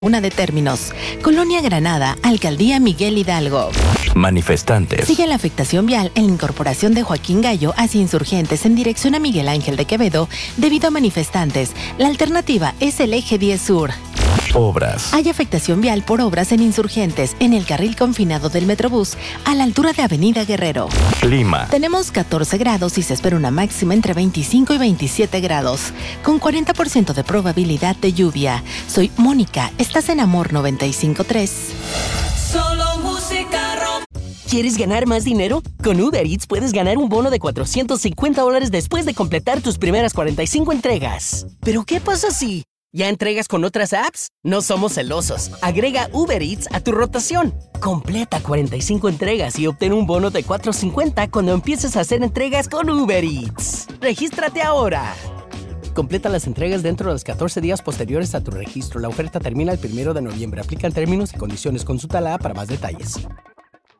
Una de términos. Colonia Granada, Alcaldía Miguel Hidalgo. Manifestantes. Sigue la afectación vial en la incorporación de Joaquín Gallo hacia Insurgentes en dirección a Miguel Ángel de Quevedo debido a manifestantes. La alternativa es el eje 10 Sur. Obras. Hay afectación vial por obras en Insurgentes en el carril confinado del Metrobús a la altura de Avenida Guerrero. Clima. Tenemos 14 grados y se espera una máxima entre 25 y 27 grados, con 40% de probabilidad de lluvia. Soy Mónica, estás en Amor 95.3. Solo música rock. ¿Quieres ganar más dinero? Con Uber Eats puedes ganar un bono de $450 después de completar tus primeras 45 entregas. ¿Pero qué pasa si ya entregas con otras apps? No somos celosos. Agrega Uber Eats a tu rotación. Completa 45 entregas y obtén un bono de $450 cuando empieces a hacer entregas con Uber Eats. ¡Regístrate ahora! Completa las entregas dentro de los 14 días posteriores a tu registro. La oferta termina el 1 de noviembre. Aplican términos y condiciones. Consulta la app para más detalles.